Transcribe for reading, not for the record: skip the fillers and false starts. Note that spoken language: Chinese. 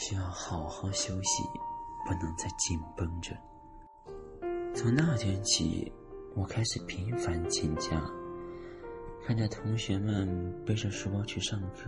需要好好休息，不能再紧绷着。从那天起，我开始频繁请假，看着同学们背着书包去上课，